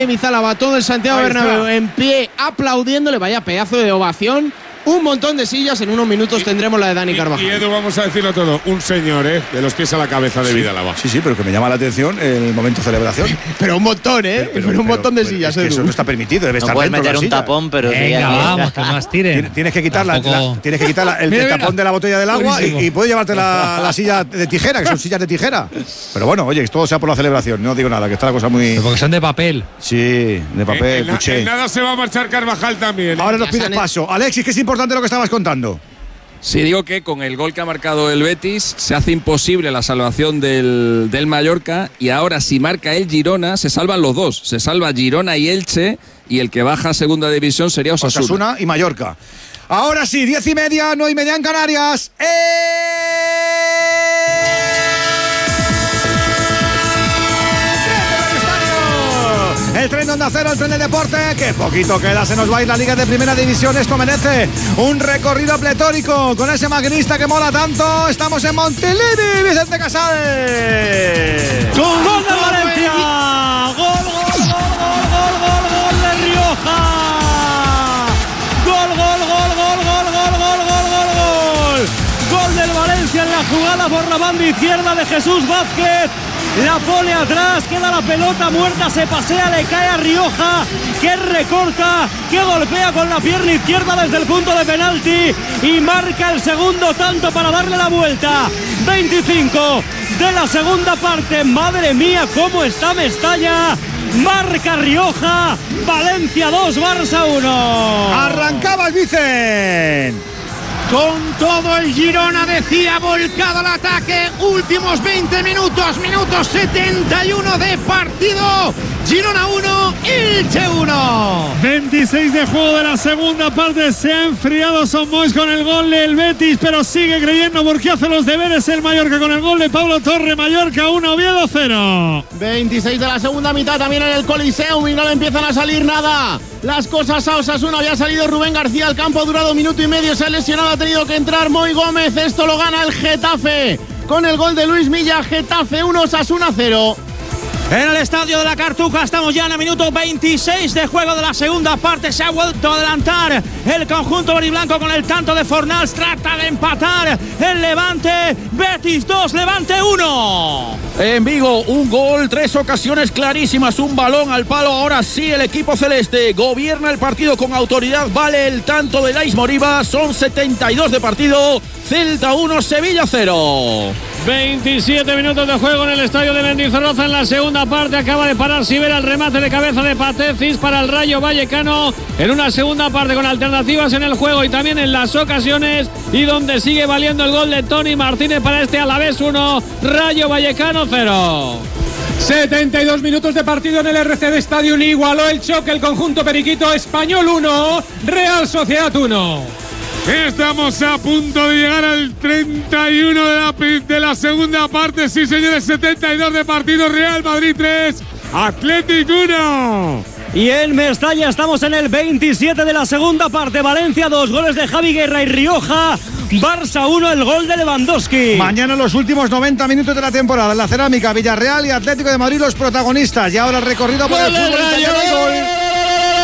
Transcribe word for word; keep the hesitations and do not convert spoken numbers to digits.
Mizálava, todo el Santiago Bernabéu en pie aplaudiéndole, vaya pedazo de ovación. Un montón de sillas, en unos minutos tendremos la de Dani Carvajal. Y, y Edu, vamos a decirlo todo, un señor, ¿eh? De los pies a la cabeza de sí, Mizálava. Sí, sí, pero que me llama la atención el momento de celebración. Pero un montón, ¿eh? Pero, pero, pero un montón de pero, sillas, es que eso no está permitido, debe no estar puedes dentro meter de la un silla. tapón, pero… Venga, vamos, que más tiren. Tienes que quitar, la, la, tienes que quitar la, el, el tapón de la botella del agua y, y puedes llevarte la, la silla de tijera, que son sillas de tijera. Pero bueno, oye, todo sea por la celebración, no digo nada, que está la cosa muy… Pero porque son de papel. Sí, de papel, en, en, en nada se va a marchar Carvajal también, ¿eh? Ahora nos pides paso. Alexis, que es importante lo que estabas contando. Sí, digo que con el gol que ha marcado el Betis se hace imposible la salvación del, del Mallorca, y ahora si marca el Girona se salvan los dos, se salva Girona y Elche, y el que baja a segunda división sería Osasuna. Osasuna y Mallorca. Ahora sí, diez y media, no y media en Canarias. ¡Eh! El tren de Onda Cero, el tren de deporte. Qué poquito queda, se nos va a ir la Liga de Primera División. Esto merece un recorrido pletórico con ese maquinista que mola tanto. Estamos en Montilivi, Vicente Casal. Con gol de Valencia. Gol, gol, gol, gol, gol, gol, gol de Rioja. Gol, gol, gol, gol, gol, gol, gol, gol, gol, gol. Gol del Valencia en la jugada por la banda izquierda de Jesús Vázquez. La pone atrás, queda la pelota muerta, se pasea, le cae a Rioja, que recorta, que golpea con la pierna izquierda desde el punto de penalti y marca el segundo tanto para darle la vuelta. veinticinco de la segunda parte, madre mía, cómo está Mestalla. Marca Rioja, Valencia dos, Barça uno. Arrancaba el Vicen. Con todo el Girona, decía, volcado al ataque. Últimos veinte minutos, minutos setenta y uno de partido. Girona uno, Elche uno. veintiséis de juego de la segunda parte. Se ha enfriado Son Moix con el gol del Betis, pero sigue creyendo porque hace los deberes el Mallorca con el gol de Pablo Torre. Mallorca uno, Oviedo cero. veintiséis de la segunda mitad también en el Coliseum y no le empiezan a salir nada las cosas a Osasuna. Había salido Rubén García al campo, ha durado un minuto y medio, se ha lesionado, ha tenido que entrar Moy Gómez. Esto lo gana el Getafe con el gol de Luis Milla. Getafe uno, Osasuna cero. En el estadio de la Cartuja estamos ya en el minuto veintiséis de juego de la segunda parte. Se ha vuelto a adelantar el conjunto veriblanco con el tanto de Fornals. Trata de empatar el Levante. Betis dos, Levante uno. En Vigo, un gol, tres ocasiones clarísimas, un balón al palo. Ahora sí, el equipo celeste gobierna el partido con autoridad. Vale el tanto de Lais Moriba. Son setenta y dos de partido. Celta uno, Sevilla cero. veintisiete minutos de juego en el estadio de Mendizorroza en la segunda parte. Acaba de parar Sibera, el remate de cabeza de Patecis para el Rayo Vallecano en una segunda parte con alternativas en el juego y también en las ocasiones, y donde sigue valiendo el gol de Tony Martínez para este Alavés uno, Rayo Vallecano cero. setenta y dos minutos de partido en el R C D Stadium. Igualó el choque el conjunto periquito. Español uno, Real Sociedad uno. Estamos a punto de llegar al treinta y uno de la, de la segunda parte. Sí, señores, setenta y dos de partido. Real Madrid tres, Atlético uno. Y en Mestalla estamos en el veintisiete de la segunda parte. Valencia dos, goles de Javi Guerra y Rioja. Barça uno, el gol de Lewandowski. Mañana los últimos noventa minutos de la temporada. En la Cerámica, Villarreal y Atlético de Madrid los protagonistas. Y ahora el recorrido por el fútbol italiano.